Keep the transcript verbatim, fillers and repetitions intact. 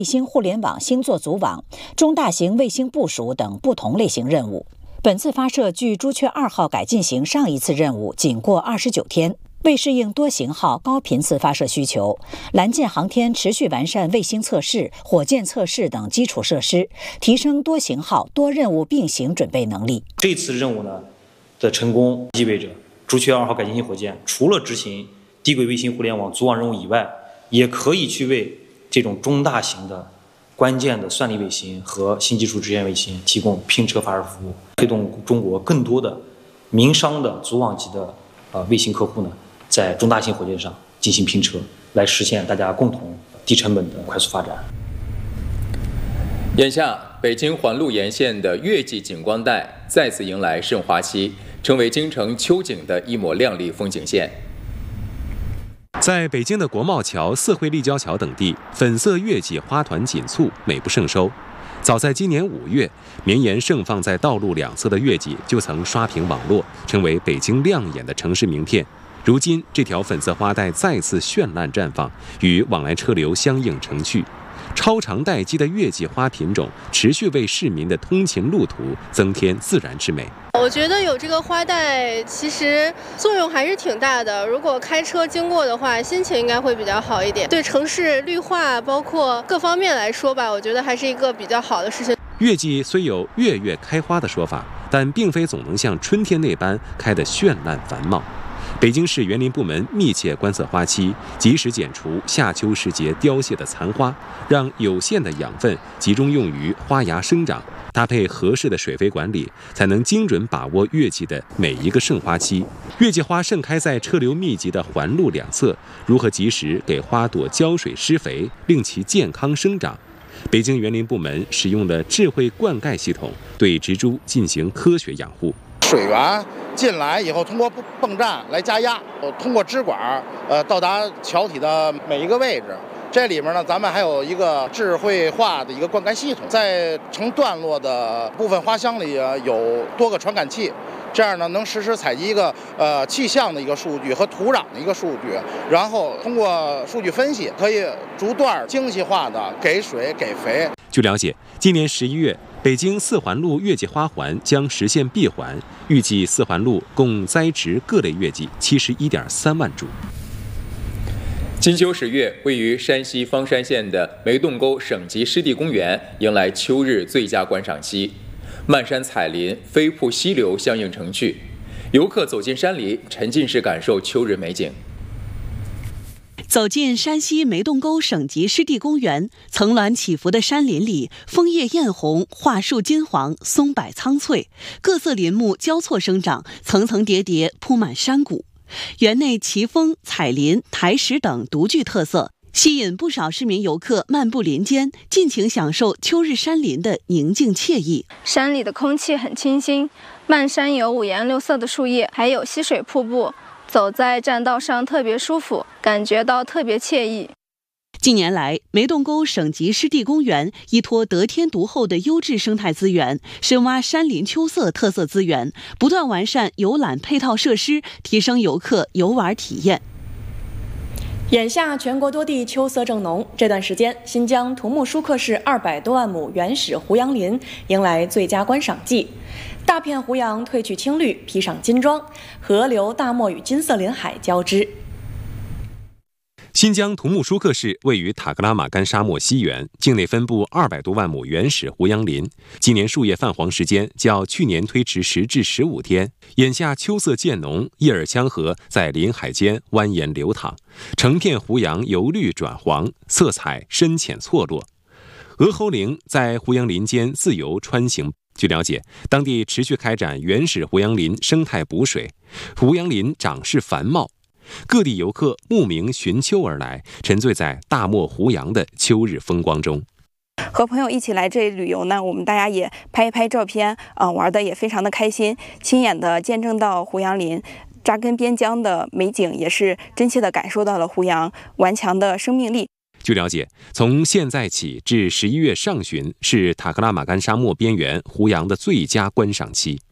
卫星互联网星座组网、中大型卫星部署等不同类型任务。本次发射距朱雀二号改进型上一次任务仅过二十九天。为适应多型号高频次发射需求，蓝箭航天持续完善卫星测试、火箭测试等基础设施，提升多型号多任务并行准备能力。 这次任务呢的成功，意味着朱雀二号改进型火箭除了执行低轨卫星互联网组网任务以外，也可以去为这种中大型的关键的算力卫星和新技术支援卫星提供拼车发射服务，推动中国更多的民商的组网级的呃卫星客户呢，在中大型火箭上进行拼车，来实现大家共同低成本的快速发展。 眼下，北京环路沿线的月季景观带再次迎来盛华期，成为京城秋景的一抹亮丽风景线。 在北京的国贸桥、四惠立交桥等地，粉色月季花团锦簇，美不胜收。早在今年五月，绵延盛放在道路两侧的月季就曾刷屏网络，成为北京亮眼的城市名片。如今，这条粉色花带再次绚烂绽放，与往来车流相映成趣。超长待机的月季花品种持续为市民的通勤路途增添自然之美。 我觉得有这个花带其实作用还是挺大的，如果开车经过的话，心情应该会比较好一点。对城市绿化包括各方面来说吧，我觉得还是一个比较好的事情。 月季虽有月月开花的说法，但并非总能像春天那般开得绚烂繁茂。北京市园林部门密切观测花期，及时剪除夏秋时节凋谢的残花，让有限的养分集中用于花芽生长，搭配合适的水肥管理，才能精准把握月季的每一个盛花期。月季花盛开在车流密集的环路两侧，如何及时给花朵浇水施肥，令其健康生长？北京园林部门使用了智慧灌溉系统，对植株进行科学养护。 水源进来以后，通过泵站来加压，通过支管呃到达桥体的每一个位置。这里面呢，咱们还有一个智慧化的一个灌溉系统，在成段落的部分花箱里有多个传感器，这样呢能实时采集一个呃气象的一个数据和土壤的一个数据，然后通过数据分析，可以逐段精细化的给水给肥。 据了解，今年十一月，北京四环路月季花环将实现闭环，预计四环路共栽植各类月季七十一点三万株。 金秋十月，位于山西方山县的梅洞沟省级湿地公园迎来秋日最佳观赏期，漫山彩林、飞瀑溪流相映成趣，游客走进山里，沉浸式感受秋日美景。 走进山西梅洞沟省级湿地公园，层峦起伏的山林里，枫叶艳红，桦树金黄，松柏苍翠，各色林木交错生长，层层叠叠铺满山谷。园内奇峰、彩林、苔石等独具特色，吸引不少市民游客漫步林间，尽情享受秋日山林的宁静惬意。 山里的空气很清新，漫山有五颜六色的树叶，还有溪水瀑布，走在栈道上特别舒服，感觉到特别惬意。 近年来，梅洞沟省级湿地公园依托得天独厚的优质生态资源，深挖山林秋色特色资源，不断完善游览配套设施，提升游客游玩体验。 眼下全国多地秋色正浓，这段时间新疆土木舒克市二百多万亩原始胡杨林迎来最佳观赏季，大片胡杨褪去青绿，披上金装，河流、大漠与金色林海交织。 新疆土木舒克市位于塔克拉玛干沙漠西缘，境内分布二百多万亩原始胡杨林。今年树叶泛黄时间较去年推迟十至十五天。眼下秋色渐浓，叶尔羌河在林海间蜿蜒流淌，成片胡杨由绿转黄，色彩深浅错落。鹅喉羚在胡杨林间自由穿行。据了解，当地持续开展原始胡杨林生态补水，胡杨林长势繁茂。各地游客慕名寻秋而来，沉醉在大漠胡杨的秋日风光中。 和朋友一起来这里旅游呢，我们大家也拍一拍照片，呃，玩的也非常的开心，亲眼的见证到胡杨林扎根边疆的美景，也是真切的感受到了胡杨顽强的生命力。 据了解，从现在起至十一月上旬是塔克拉玛干沙漠边缘胡杨的最佳观赏期。